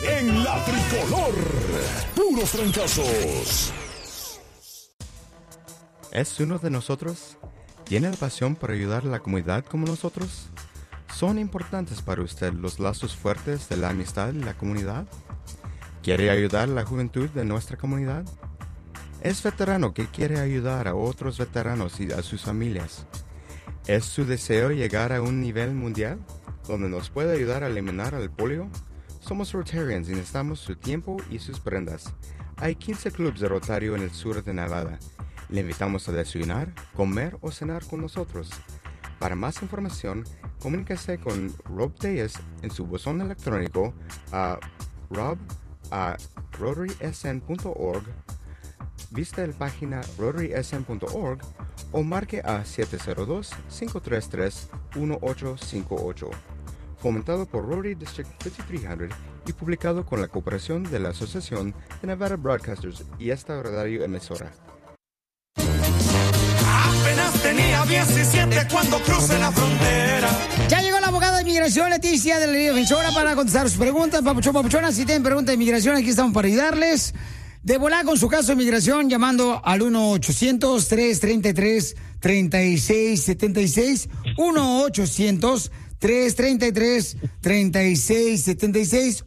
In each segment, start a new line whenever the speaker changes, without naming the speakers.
en La Tricolor. Puros fracasos.
¿Es uno de nosotros? ¿Tiene la pasión por ayudar a la comunidad como nosotros? ¿Son importantes para usted los lazos fuertes de la amistad y la comunidad? ¿Quiere ayudar a la juventud de nuestra comunidad? ¿Es veterano que quiere ayudar a otros veteranos y a sus familias? ¿Es su deseo llegar a un nivel mundial donde nos puede ayudar a eliminar el polio? Somos Rotarians y necesitamos su tiempo y sus prendas. Hay 15 clubes de Rotario en el sur de Nevada. Le invitamos a desayunar, comer o cenar con nosotros. Para más información, comuníquese con Rob Deyes en su buzón electrónico a rob@rotarysn.org, visite la página rotarysn.org o marque a 702-533-1858. Fomentado por Rotary District 5300 y publicado con la cooperación de la Asociación de Nevada Broadcasters y esta radio emisora.
Apenas tenía 17 cuando crucé la frontera.
Ya llegó la abogada de inmigración, Leticia, de la Liga Defensora, para contestar sus preguntas. Papuchona, si tienen preguntas de inmigración, aquí estamos para ayudarles. De volar con su caso de inmigración, llamando al 1-800-333-3676. 1-800-333-3676.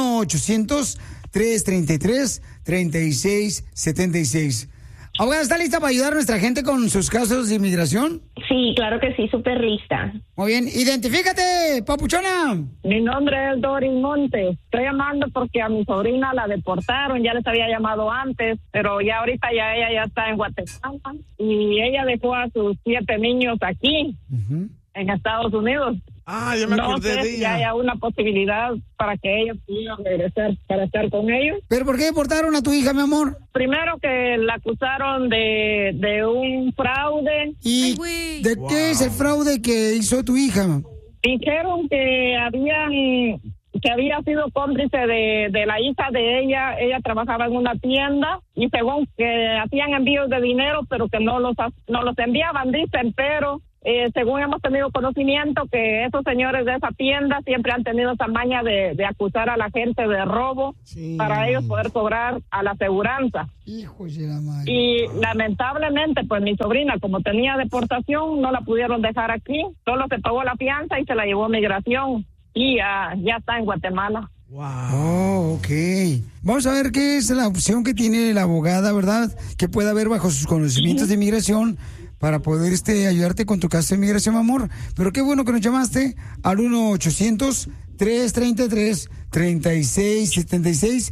1-800-333-3676. Abogada, ¿está lista para ayudar a nuestra gente con sus casos de inmigración?
Sí, claro que sí, súper lista.
Muy bien, identifícate, papuchona.
Mi nombre es Doris Montes. Estoy llamando porque a mi sobrina la deportaron, ya les había llamado antes, pero ya ahorita ella ya está en Guatemala y ella dejó a sus 7 niños aquí, en Estados Unidos.
Ah, ya me acordé de ella.
Si haya una posibilidad para que ellos puedan regresar para estar con ellos.
¿Pero por qué deportaron a tu hija, mi amor?
Primero que la acusaron de un fraude.
¿Y de qué es el fraude que hizo tu hija?
Dijeron que había sido cómplice de la hija de ella. Ella trabajaba en una tienda y según que hacían envíos de dinero, pero que no los enviaban, dicen, pero según hemos tenido conocimiento que esos señores de esa tienda siempre han tenido esa maña de acusar a la gente de robo para ellos poder cobrar a la aseguranza.
Hijos de la madre.
Y lamentablemente, pues mi sobrina, como tenía deportación, no la pudieron dejar aquí. Solo se pagó la fianza y se la llevó a migración. Y ya está en Guatemala.
Wow. Oh, ok. Vamos a ver qué es la opción que tiene la abogada, ¿verdad? Que pueda haber bajo sus conocimientos de inmigración para poder ayudarte con tu caso de inmigración, amor. Pero qué bueno que nos llamaste al 1-800-333-3676.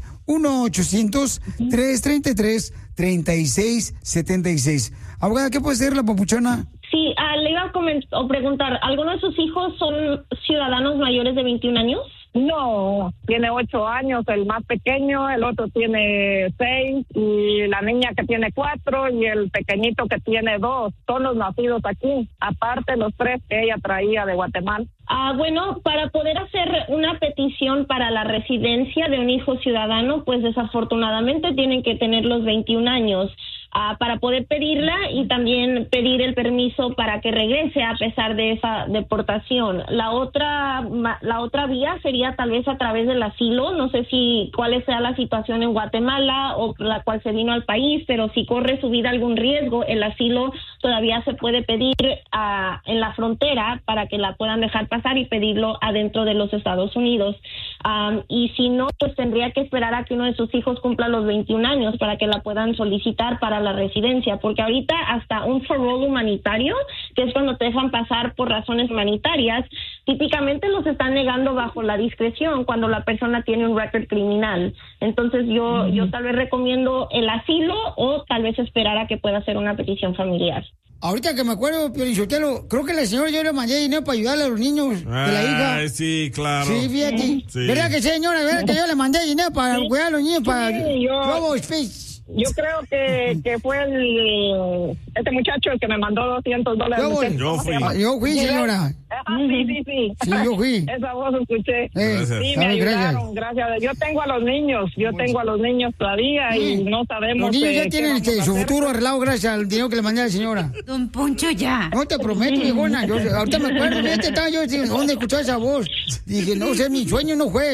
1-800-333-3676. Abogada, ¿qué puede ser la papuchona?
Sí, le iba a preguntar, ¿alguno de sus hijos son ciudadanos mayores de 21 años?
No, tiene 8 años el más pequeño, el otro tiene 6 y la niña que tiene 4 y el pequeñito que tiene 2. Son los nacidos aquí, aparte los 3 que ella traía de Guatemala.
Bueno, para poder hacer una petición para la residencia de un hijo ciudadano, pues desafortunadamente tienen que tener los 21 años. Para poder pedirla y también pedir el permiso para que regrese a pesar de esa deportación. La otra vía sería tal vez a través del asilo. No sé cuál sea la situación en Guatemala o la cual se vino al país, pero si corre su vida algún riesgo, el asilo todavía se puede pedir en la frontera para que la puedan dejar pasar y pedirlo adentro de los Estados Unidos. Y si no, pues tendría que esperar a que uno de sus hijos cumpla los 21 años para que la puedan solicitar para la residencia, porque ahorita hasta un parole humanitario, que es cuando te dejan pasar por razones humanitarias, típicamente los están negando bajo la discreción cuando la persona tiene un récord criminal. Entonces yo tal vez recomiendo el asilo o tal vez esperar a que pueda hacer una petición familiar.
Ahorita que me acuerdo, Piolichotelo, creo que la señora yo le mandé dinero para ayudarle a los niños de la hija.
Sí, claro.
Sí, fíjate.
Sí.
¿Verdad que señora? ¿Verdad que yo le mandé dinero para cuidar a los niños? Para
Yo creo que fue este muchacho el que me mandó $200.
Yo fui, señora.
Sí.
Sí, yo fui.
Esa voz escuché. Sí, me
Ay,
ayudaron, gracias. Yo tengo a los niños, todavía y no sabemos.
Los niños ya tienen su futuro arreglado gracias al dinero que le mandé a la señora.
Don Poncho, ya.
No te prometo, viejona. Ahorita me acuerdo, estaba yo, ¿dónde escuchaba esa voz? Dije, no sé, mi sueño no fue.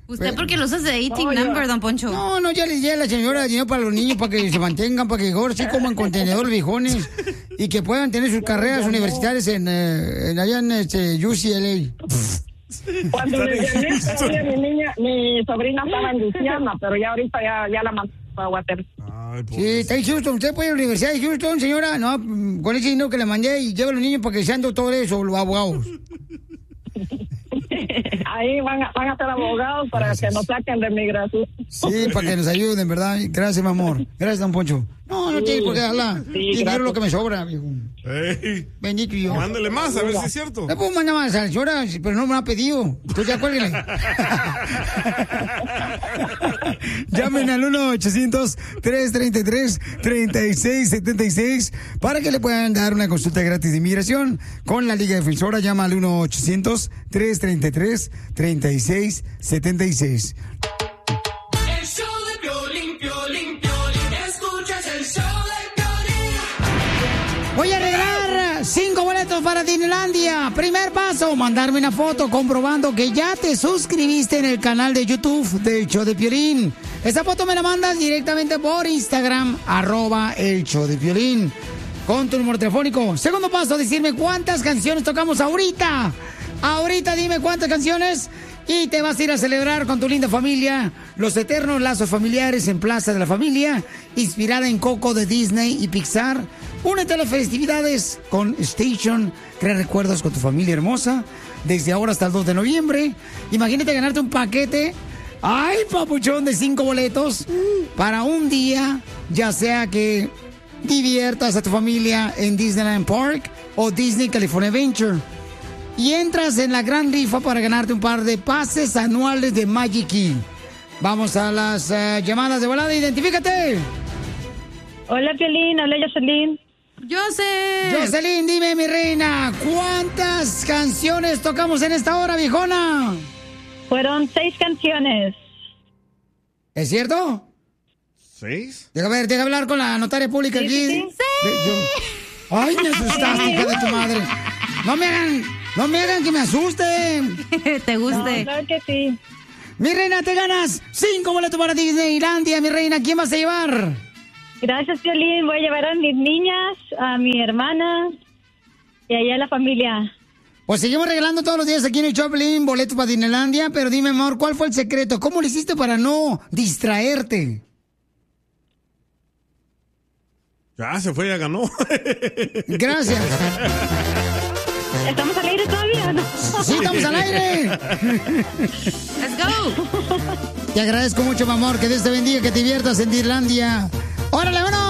Usted porque lo usas de 18 number, don Poncho.
No, ya le di a la señora dinero para los niños, para que se mantengan, para que ahora sí coman contenedor viejones y que puedan tener sus carreras universitarias allá en UCLA.
Cuando le llamé, todavía mi sobrina estaba en Luisiana, pero ya ahorita ya la mandó a Water.
Sí, está en Houston. ¿Usted puede ir a la Universidad de Houston, señora? No, con ese dinero que le mandé y lleva a los niños para que sean doctores o los abogados.
Ahí van a ser abogados para que nos saquen de migración.
Sí, para que nos ayuden, ¿verdad? Gracias, mi amor. Gracias, don Poncho. No tiene por qué hablar. Dinero es lo que me sobra, viejo. Bendito yo.
Mándale más, a ver si es cierto.
Le puedo mandar más a la señora, pero no me ha pedido. Entonces ya cuélguenle. Llamen al 1-800-333-3676 para que le puedan dar una consulta gratis de inmigración con la Liga Defensora. Llama al 1-800-333-3676. Voy a regalar 5 boletos para Disneylandia. Primer paso, mandarme una foto comprobando que ya te suscribiste en el canal de YouTube del Show de Piolín. Esa foto me la mandas directamente por Instagram, @el Show de Piolín, con tu número telefónico. Segundo paso, decirme cuántas canciones tocamos ahorita. Ahorita dime cuántas canciones y te vas a ir a celebrar con tu linda familia los eternos lazos familiares en Plaza de la Familia, inspirada en Coco de Disney y Pixar. Únete a las festividades con Station, crea recuerdos con tu familia hermosa, desde ahora hasta el 2 de noviembre. Imagínate ganarte un paquete, ¡ay, papuchón!, de 5 boletos para un día, ya sea que diviertas a tu familia en Disneyland Park o Disney California Adventure. Y entras en la gran rifa para ganarte un par de pases anuales de Magic Key. Vamos a las llamadas de volada. ¡Identifícate!
Hola, Piolín. Hola, Jocelyn.
Jocelyn, dime, mi reina, ¿cuántas canciones tocamos en esta hora, viejona?
Fueron 6 canciones.
¿Es cierto?
¿6?
Deja hablar con la notaria pública aquí.
Sí.
Ay, me asustaste, hija de tu madre. No me hagan que me asuste.
¿Te guste?
No, claro que sí.
Mi reina, te ganas 5 boletos para Disneylandia, mi reina. ¿Quién vas a llevar?
Gracias, Piolín. Voy a llevar a mis niñas, a mi hermana y allá a la familia.
Pues seguimos regalando todos los días aquí en el Choplin boletos para Disneylandia, pero dime, amor, ¿cuál fue el secreto? ¿Cómo lo hiciste para no distraerte?
Ya se fue, ya ganó.
Gracias.
¿Estamos al aire todavía, no?
Sí, estamos al aire.
Let's go.
Te agradezco mucho, mi amor. Que Dios te bendiga, que te diviertas en Disneylandia. ¡Órale, vámonos!